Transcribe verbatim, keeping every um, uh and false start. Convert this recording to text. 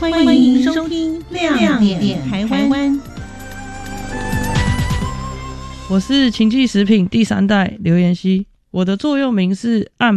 欢迎收听亮点台湾。 我是秦记食品第三代刘妍希，我的座右铭是按